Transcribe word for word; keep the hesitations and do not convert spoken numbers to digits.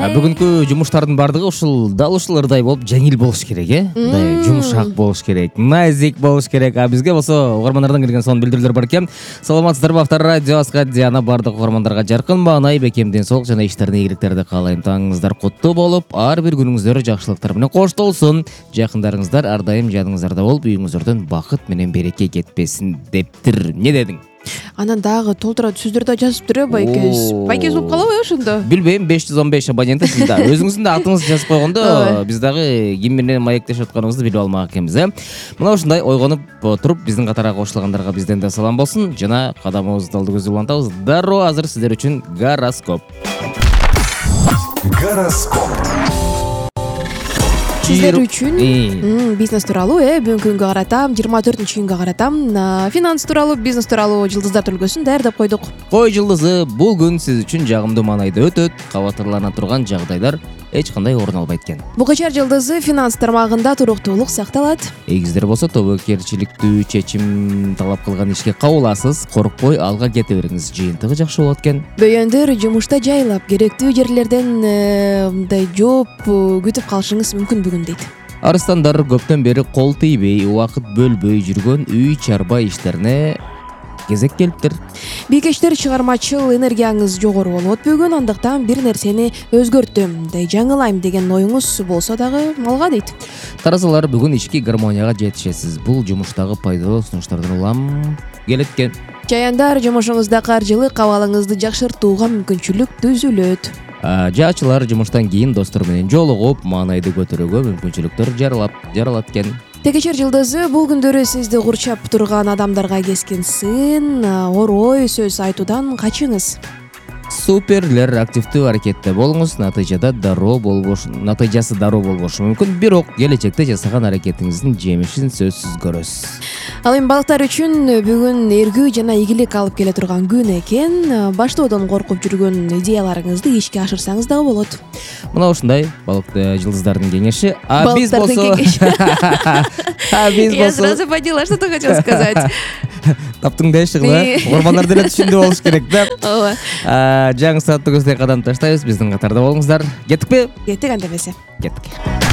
бүгүнкү жумуштардын баардыгы ушул дал ушул ырдай болуп жеңил болуш керек, э? Мындай жумшак болуш керек, назик болуш керек. А бизге болсо угармандардан келген сонун билдирүүлөр бар экен. Саламатсыздарбы Автор радиосуна Диана баардык угармандарга жаркын маанай, бекем ден соолук жана иштерине ийгиликтерди каалайм. Таңыңыздар куттуу болуп, ар бир күнүңүздөр жакшылыктар менен коштолсун. Жакындарыңыздар ар дайым жаныңыздарда болуп, үйүңүздөрдөн бакыт менен береке кетпесин дептир. Не дедиң? Анан дагы толтура түзүлдөрдө жазыптыр э байкез. Байкез болуп калабы ошондо? Билбейм, беш жүз он беш абонентсиз да. Өзүңүздүн да атыңызды жазып койгондо биз дагы ким менен маектешип атканыбызды билип алмак экенбиз, э. Мына ушундай ойгонуп туруп биздин катарга кошулгандарга бизден да салам болсун. Жана кадамыбызды алды көздү улантабыз. Дароо азыр сиздер үчүн гороскоп. Гороскоп. Сиздер үчүн бизнес тууралуу э бүгүнкү күнгө карата, жыйырма төртүнчү күнгө карата финанс тууралуу, бизнес тууралуу жылдыздар төлгөсүн даярдап койдук. Кой жылдызы бул күн сиз үчүн жагымдуу маанайда өтөт. Кабатырлана турган жагдайлар эч кандай орун албайт экен. Бугачар жылдызы финанс тармагында туруктуулук сакталат. Эгиздер болсо тобокелчиликтүү чечим талап кылган ишке кабыласыз. Коркпой алга кете бериңиз. Жыйынтыгы жакшы болот экен. Бөйөндөр жумушта жайлап, керектүү жерлерден мындай жооп күтүп калышыңыз мүмкүн бүгүн дейт. Арыстандар көптөн бери кол тийбей, убакыт бөлбөй жүргөн үй чарба иштерине кезек келиптир. Бийкештер чыгармачыл энергияңыз жогору болот бүгүн, андыктан бир нерсени өзгөртөм, дей жаңылайм деген оюңуз болсо дагы малга дейт. Таразалар бүгүн ички гармонияга жетишесиз. Бул жумуштагы пайдалуу сунуштардан улам келет экен. Жаяндар жумушуңузда каржылык абалыңызды жакшыртууга мүмкүнчүлүк түзүлөт. Жаачылар жумуштан кийин достор менен жолугуп, маанайды көтөрүүгө мүмкүнчүлүктөр жаралат жаралат экен. Текечер жылдызы бул күндөрү сизди курчап турган адамдарга кескин сын, орой сөз айтуудан качыңыз. Суперлер, активдүү аракетте болуңуз, натыйжада дароо болбош, натыйжасы дароо болбошу мүмкүн, бирок келечекте жасаган аракетиңиздин жемишин сөзсүз көрөсүз. Ал эми балыктар үчүн бүгүн эргүү жана ийгилик алып келе турган күн экен. Баштоодон коркуп жүргөн идеяларыңызды ишке ашырсаңыз дагы болот. Мына ушундай балык жылдыздардын кеңеши. А биз болсо А биз Я болсо сразу поняла, что ты хотел сказать. Таптың да ишигла. Угармандар деле түшүндү болуш керек да. Ооба. Жаңы саатты көздөй кадам таштайбыз. Биздин катарда болуңуздар. Кеттикпи? Кеттик анда эмесе. Кеттик.